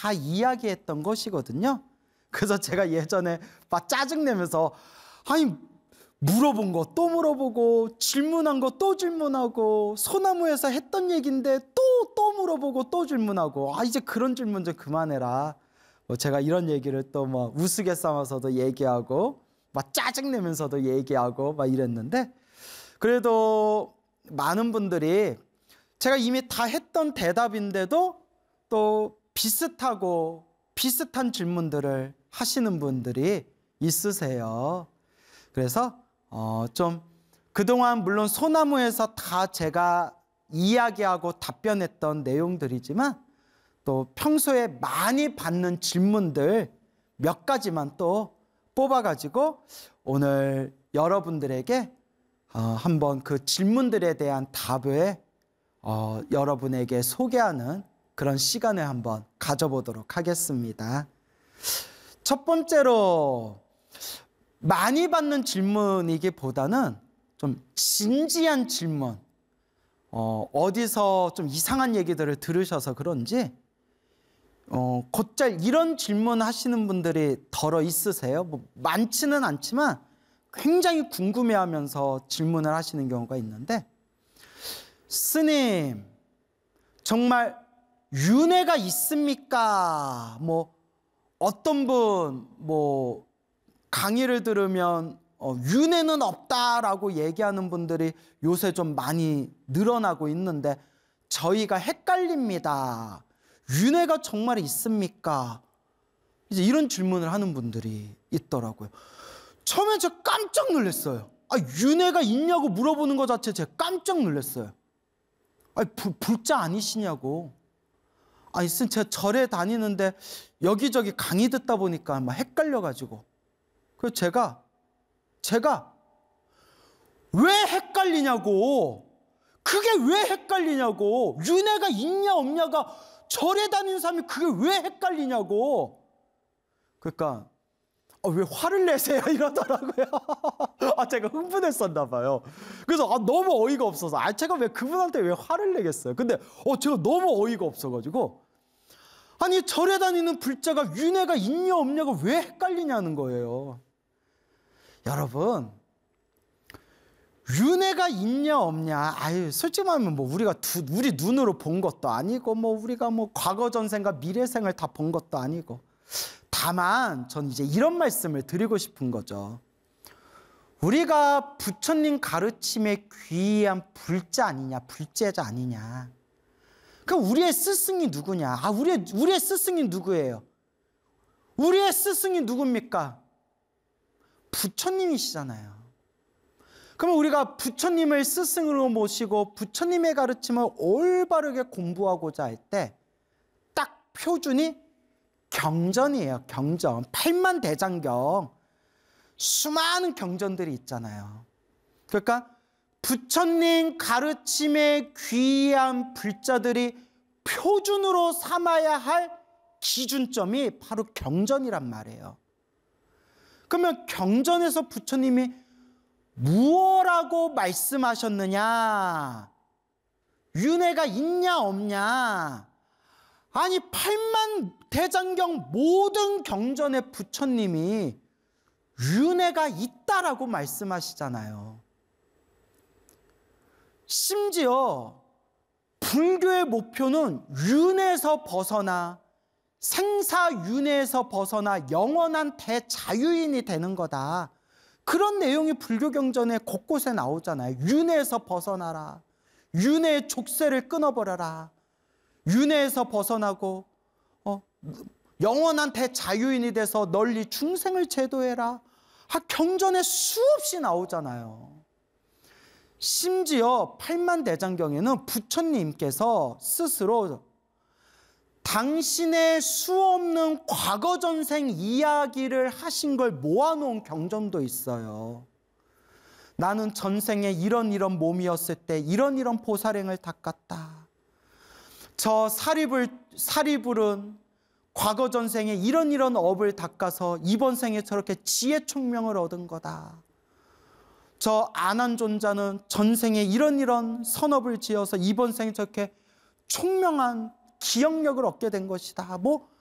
다 이야기했던 것이거든요. 그래서 제가 예전에 막 짜증내면서 아니 물어본 거 또 물어보고 질문한 거 또 질문하고 소나무에서 했던 얘기인데 또 물어보고 또 질문하고 이제 그런 질문 좀 그만해라. 제가 이런 얘기를 또 막 우스갯삼아서도 얘기하고 막 짜증내면서도 얘기하고 막 이랬는데 그래도 많은 분들이 제가 이미 다 했던 대답인데도 또 비슷한 질문들을 하시는 분들이 있으세요. 그래서 좀 그동안 물론 소나무에서 다 제가 이야기하고 답변했던 내용들이지만 또 평소에 많이 받는 질문들 몇 가지만 또 뽑아가지고 오늘 여러분들에게 한번 그 질문들에 대한 답을 여러분에게 소개하는 그런 시간을 한번 가져보도록 하겠습니다. 첫 번째로 많이 받는 질문이기보다는 좀 진지한 질문, 어디서 좀 이상한 얘기들을 들으셔서 그런지 곧잘 이런 질문 하시는 분들이 덜어 있으세요. 뭐 많지는 않지만 굉장히 궁금해하면서 질문을 하시는 경우가 있는데, 스님 정말 윤회가 있습니까? 뭐 어떤 분 강의를 들으면 윤회는 없다라고 얘기하는 분들이 요새 좀 많이 늘어나고 있는데 저희가 헷갈립니다. 윤회가 정말 있습니까? 이제 이런 질문을 하는 분들이 있더라고요. 처음에 제가 깜짝 놀랐어요. 윤회가 있냐고 물어보는 것 자체에 제가 깜짝 놀랐어요. 불자 아니시냐고. 스님 제가 절에 다니는데 여기저기 강의 듣다 보니까 막 헷갈려가지고. 그래서 제가 왜 헷갈리냐고. 그게 왜 헷갈리냐고. 윤회가 있냐 없냐가 절에 다니는 사람이 그게 왜 헷갈리냐고. 그러니까 왜 화를 내세요 이러더라고요. 제가 흥분했었나 봐요. 그래서 너무 어이가 없어서 제가 왜 그분한테 왜 화를 내겠어요. 근데 제가 너무 어이가 없어가지고 아니 절에 다니는 불자가 윤회가 있냐 없냐가 왜 헷갈리냐는 거예요. 여러분 윤회가 있냐 없냐 솔직히 말하면 우리 눈으로 본 것도 아니고 우리가 과거 전생과 미래생을 다 본 것도 아니고, 다만 전 이제 이런 말씀을 드리고 싶은 거죠. 우리가 부처님 가르침에 귀의한 불자 아니냐, 불제자 아니냐. 그럼 우리의 스승이 누구냐? 우리의 스승이 누구예요? 우리의 스승이 누굽니까? 부처님이시잖아요. 그러면 우리가 부처님을 스승으로 모시고 부처님의 가르침을 올바르게 공부하고자 할 때 딱 표준이 경전이에요. 경전. 8만대장경. 수많은 경전들이 있잖아요. 그러니까 부처님 가르침에 귀의한 불자들이 표준으로 삼아야 할 기준점이 바로 경전이란 말이에요. 그러면 경전에서 부처님이 무엇라고 말씀하셨느냐? 윤회가 있냐 없냐? 8만대장경 모든 경전에 부처님이 윤회가 있다라고 말씀하시잖아요. 심지어 불교의 목표는 윤회에서 벗어나 생사윤회에서 벗어나 영원한 대자유인이 되는 거다. 그런 내용이 불교 경전에 곳곳에 나오잖아요. 윤회에서 벗어나라. 윤회의 족쇄를 끊어버려라. 윤회에서 벗어나고 영원한 대자유인이 돼서 널리 중생을 제도해라. 경전에 수없이 나오잖아요. 심지어 8만대장경에는 부처님께서 스스로 당신의 수없는 과거 전생 이야기를 하신 걸 모아놓은 경전도 있어요. 나는 전생에 이런 몸이었을 때 이런 보살행을 닦았다. 저 사리불은 과거 전생에 이런 업을 닦아서 이번 생에 저렇게 지혜 총명을 얻은 거다. 저 안한존자는 전생에 이런 선업을 지어서 이번 생에 저렇게 총명한 기억력을 얻게 된 것이다.